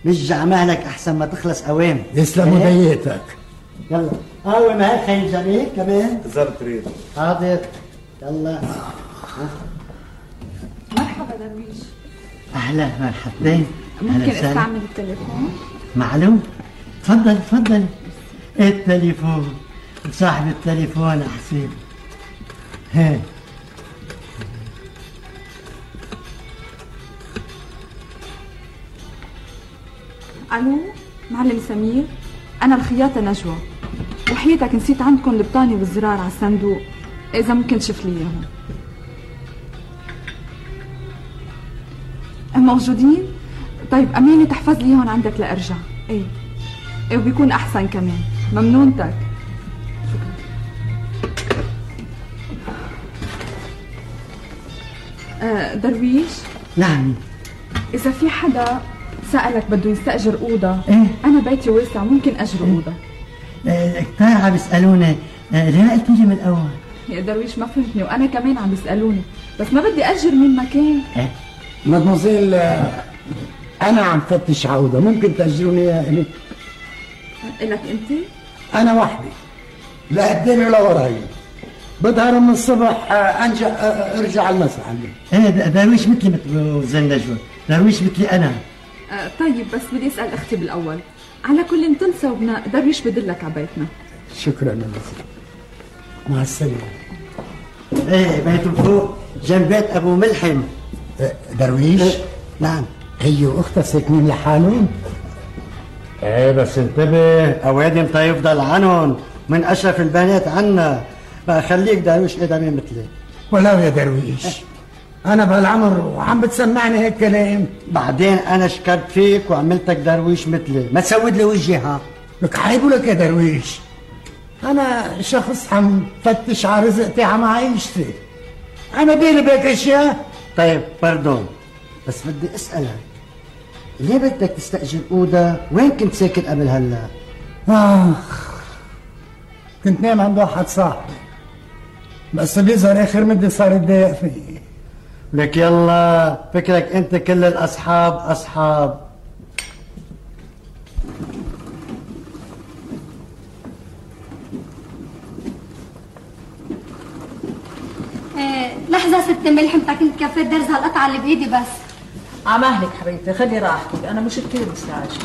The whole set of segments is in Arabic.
رجع مهلك احسن ما تخلص اوام. يسلموا ديتك. يلا قوم هاي خي الجميل كمان. زر تريد. حاضر يلا. مرحبا درويش. اهلا مرحبتين. ممكن استعمل التليفون؟ معلوم. تفضل تفضل. التليفون صاحب التليفون احسن. هي الو معلم سمير، انا الخياطه نجوى، وحياتك نسيت عندكم البطانه والزرار على الصندوق، اذا ممكن تشوف لي اياهم. موجودين؟ طيب امانه تحفظ لي اياهم عندك لارجع. ايه وبيكون احسن كمان. ممنونتك. درويش. نعم. اذا في حدا سألك بده يستأجر أوضة، إيه؟ أنا بيتي واسع، ممكن أجر أوضة. كتار عم يسألوني، ليه قلت لي من الأول؟ يا درويش ما فهمتني، وأنا كمان عم يسألوني، بس ما بدي أجر من مكان. مدموزيل، أنا عم فتش على أوضة، ممكن تأجروني إياها إلي؟ إلك أنت؟ أنا وحدي، لا قدامي ولا وراي، بظهر من الصبح أرجع المساء عندي. درويش مثلي مثل زين نجوى، درويش مثلي أنا. طيب بس بدي أسأل أختي بالأول. على كل تنسى وبنا درويش بدلك على بيتنا. شكرا مدموزيل، مع السلامة. بيته فوق جنب بيت أبو ملحم. درويش؟ نعم. هي وأختها ساكنين لحالهم؟ بس انتبه، أوادم يفضل عنهم، من أشرف البنات عنا. بقى خليك درويش إدمي مثلي. ولو يا درويش، أنا بهالعمر وعم بتسمعني هيك كلام. بعدين أنا شكرت فيك وعملتك درويش مثلي، ما تسود لي وجهي. ها لك حيبوا لك يا درويش، أنا شخص عم فتش على رزقتي، عم عايشتي، أنا بالي بهيك أشياء. طيب باردون، بس بدي أسألك، ليه بدك تستأجر أوضة؟ وين كنت ساكن قبل هلا؟ كنت نايم عند واحد صاحبي، بس بيظهر آخر مدة صار يتضايق فيي. لك يلا فكرك أنت كل الأصحاب أصحاب. لحظة ست ملح، انت كنت كفيت درز هالقطعة اللي بإيدي بس. عمهلك حبيبتي، خلي راحتك، أنا مش كتير مستعجلة.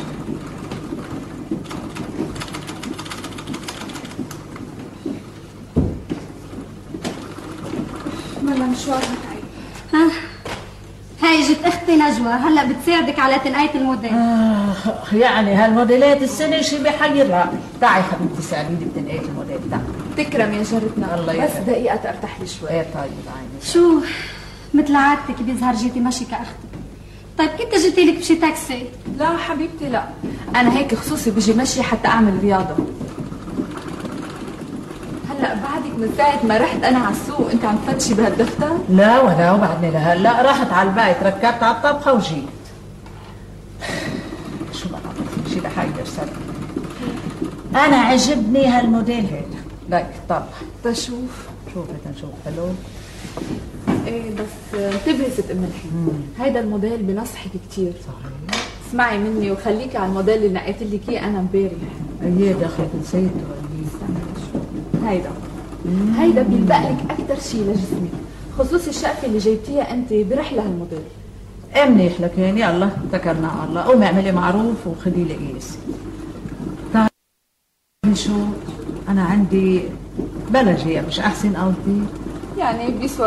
والله مشوارها تعب. هاي جت اختي نجوى، هلا بتساعدك على تنقية الموديل. يعني هالموديلات السنة شي بحيرها. تعي حبيبتي ساعديني بتنقية الموديل. تعي. تكرم يا جارتنا. الله بس يسعدك. دقيقة ترتاح لي شوي. طيب عيني. شو مثل عادتك بيظهر جيتي ماشي كأختك. طيب كنت جيتي لك بشي تاكسي؟ لا حبيبتي لا، أنا هيك خصوصي بيجي مشي حتى أعمل رياضة. هلا بعدك من ساعة ما رحت أنا على السوق أنت عم تفتشي بهالدفتر؟ لا ولا وبعدني لهلا رحت على البيت، ركبت على الطبخة وجيت. شو بقى شي لحير سنة. أنا عجبني هالموديل هيدا، لك طبخ. تشوف شوفي تنشوف حلو. ايه بس انتبهي ست ام الحين، هيدا الموديل بنصحك كتير. صحيح. اسمعي مني وخليكي على الموديل اللي نقيت لك اياه انا امبارح. ايه دخلت نسيته. هيدا بيلبق لك اكثر شيء لجسمك، خصوصي الشقفه اللي جايبتيها انت برح لهالموديل. منيح لك يعني، يلا اتكلنا على الله. قومي اعملي معروف وخدي لي قيس. تعرفي شو؟ انا عندي بلجيه، مش احسن قصدي يعني بيسوى